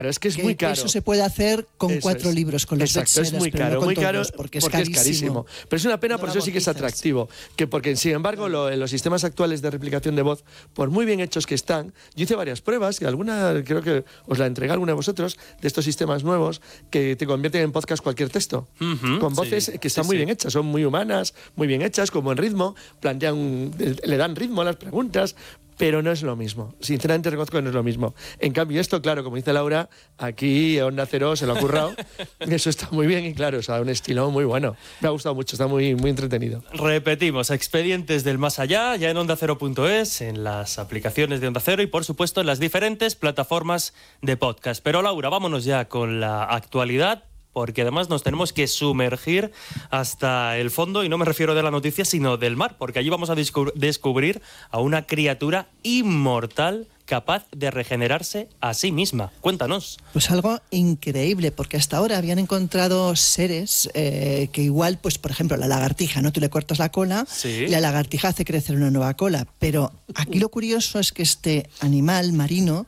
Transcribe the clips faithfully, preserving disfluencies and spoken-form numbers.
Pero es que es que, muy caro. Eso se puede hacer con eso cuatro es. libros, con los Exacto, es muy bestsellers, pero caro, no con muy caro, todos, porque, es, porque carísimo. es carísimo. Pero es una pena, No por eso sí que es amortizas. atractivo. Que porque, sin embargo, lo, los sistemas actuales de replicación de voz, por muy bien hechos que están, yo hice varias pruebas, y alguna, creo que os la entregué a alguna de vosotros, de estos sistemas nuevos, que te convierten en podcast cualquier texto. Uh-huh, con voces sí, que están sí, muy sí. bien hechas, son muy humanas, muy bien hechas, como en ritmo, plantean, le dan ritmo a las preguntas. Pero no es lo mismo. Sinceramente reconozco que no es lo mismo. En cambio, esto, claro, como dice Laura, aquí Onda Cero se lo ha currado. Eso está muy bien y, claro, o sea, un estilo muy bueno. Me ha gustado mucho, está muy, muy entretenido. Repetimos, Expedientes del Más Allá, ya en onda cero punto es, en las aplicaciones de Onda Cero y, por supuesto, en las diferentes plataformas de podcast. Pero, Laura, vámonos ya con la actualidad, porque además nos tenemos que sumergir hasta el fondo, y no me refiero de la noticia, sino del mar, porque allí vamos a descubrir, descubrir a una criatura inmortal capaz de regenerarse a sí misma. Cuéntanos. Pues algo increíble, porque hasta ahora habían encontrado seres eh, que igual, pues por ejemplo, la lagartija, ¿no? Tú le cortas la cola sí. y la lagartija hace crecer una nueva cola. Pero aquí lo curioso es que este animal marino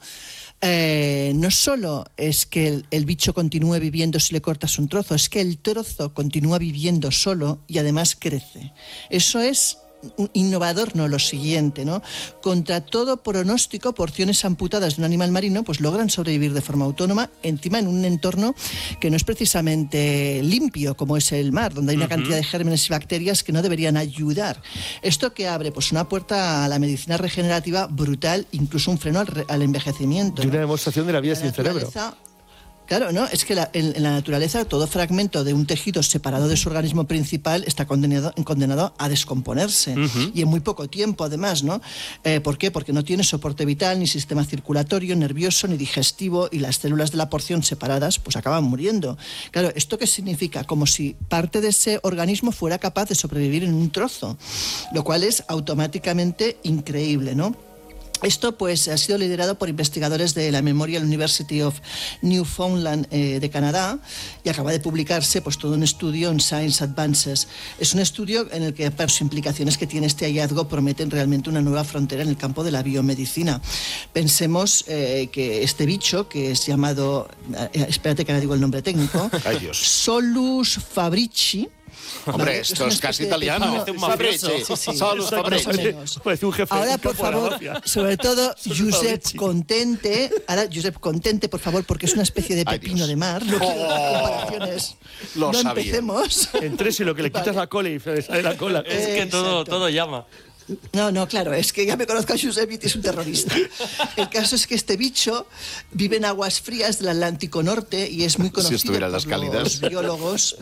Eh, no solo es que el, el bicho continúe viviendo si le cortas un trozo, es que el trozo continúa viviendo solo y además crece. Eso es innovador, no lo siguiente, ¿no? Contra todo pronóstico, porciones amputadas de un animal marino pues logran sobrevivir de forma autónoma, encima en un entorno que no es precisamente limpio como es el mar, donde hay una uh-huh. cantidad de gérmenes y bacterias que no deberían ayudar. ¿Esto qué abre? Pues una puerta a la medicina regenerativa brutal, incluso un freno al, re- al envejecimiento. Y una ¿no? demostración de la vida la sin cerebro. Claro, ¿no? Es que la, en, en la naturaleza todo fragmento de un tejido separado de su organismo principal está condenado, condenado a descomponerse. Uh-huh. Y en muy poco tiempo, además, ¿no? Eh, ¿Por qué? Porque no tiene soporte vital, ni sistema circulatorio, nervioso, ni digestivo, y las células de la porción separadas pues acaban muriendo. Claro, ¿esto qué significa? Como si parte de ese organismo fuera capaz de sobrevivir en un trozo, lo cual es automáticamente increíble, ¿no? Esto pues ha sido liderado por investigadores de la Memorial University of Newfoundland eh, de Canadá, y acaba de publicarse pues todo un estudio en Science Advances. Es un estudio en el que, por sus implicaciones que tiene este hallazgo, prometen realmente una nueva frontera en el campo de la biomedicina. Pensemos eh, que este bicho, que es llamado, eh, espérate que ahora digo el nombre técnico, Ay, Dios. Solus fabrici. Hombre, vale, esto es casi italiano. Fabrici. Sí, sí, Solus Fabrici. Pues un jefe. Ahora, por favor, sobre todo, Josep Contente. Ahora, Josep Contente, por favor, porque es una especie de pepino de mar. No quiero comparaciones. Lo no sabía. empecemos. En tres y lo que le quitas la cola y se le sale la cola. Es que todo, todo llama. No, no, claro, es que ya me conozco a Josep y es un terrorista. El caso es que este bicho vive en aguas frías del Atlántico Norte y es muy conocido si estuviera en por las cálidas. los biólogos.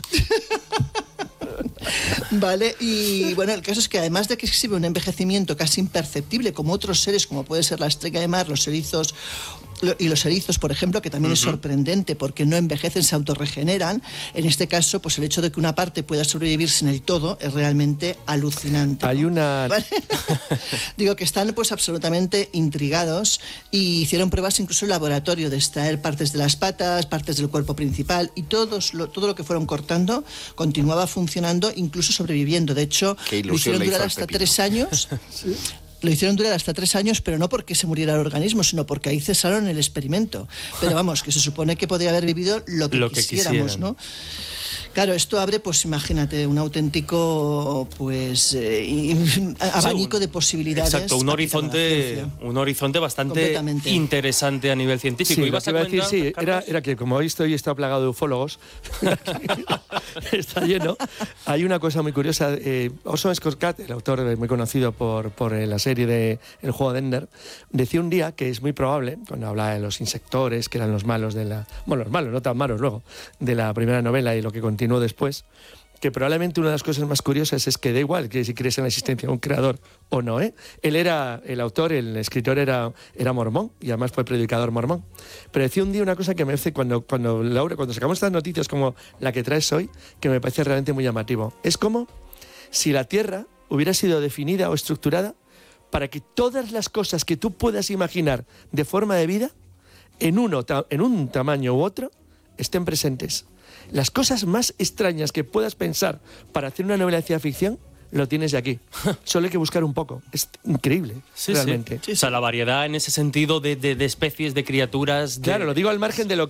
Vale, y bueno, el caso es que además de que exhibe un envejecimiento casi imperceptible como otros seres, como puede ser la estrella de mar, los erizos y los erizos, por ejemplo, que también uh-huh. es sorprendente porque no envejecen, se autorregeneran. En este caso, pues el hecho de que una parte pueda sobrevivir sin el todo es realmente alucinante. Hay ¿no? una... ¿Vale? Digo que están pues absolutamente intrigados y hicieron pruebas incluso en laboratorio de extraer partes de las patas, partes del cuerpo principal, y todos lo, todo lo que fueron cortando continuaba funcionando, incluso sobreviviendo. De hecho, lo hicieron durar hasta tres años. ¿Sí? Lo hicieron durar hasta tres años, pero no porque se muriera el organismo, sino porque ahí cesaron el experimento. Pero vamos, que se supone que podría haber vivido lo que, lo que quisiéramos, quisieran. ¿no? Claro, esto abre, pues imagínate, un auténtico pues eh, abanico de posibilidades. Exacto, un horizonte, un horizonte bastante interesante a nivel científico. Sí, ¿Y vas lo que iba a decir, sí, era, era que como esto hoy está plagado de ufólogos, está lleno, hay una cosa muy curiosa. Eh, Orson Scott Card, el autor muy conocido por, por la serie de El juego de Ender, decía un día que es muy probable, cuando hablaba de los insectores, que eran los malos de la... Bueno, los malos, no tan malos luego, de la primera novela y lo que continuó después, que probablemente una de las cosas más curiosas es que da igual que si crees en la existencia de un creador o no, ¿eh? Él era, el autor, el escritor era, era mormón y además fue predicador mormón. Pero decía un día una cosa que me hace cuando, cuando Laura, cuando sacamos estas noticias como la que traes hoy, que me parece realmente muy llamativo. Es como si la Tierra hubiera sido definida o estructurada para que todas las cosas que tú puedas imaginar de forma de vida, en, uno, en un tamaño u otro, estén presentes. Las cosas más extrañas que puedas pensar para hacer una novela de ciencia ficción, lo tienes de aquí. Solo hay que buscar un poco. Es increíble, sí, realmente. Sí. Sí, sí. O sea, la variedad en ese sentido de, de, de especies, de criaturas... De... Claro, lo digo al margen de lo,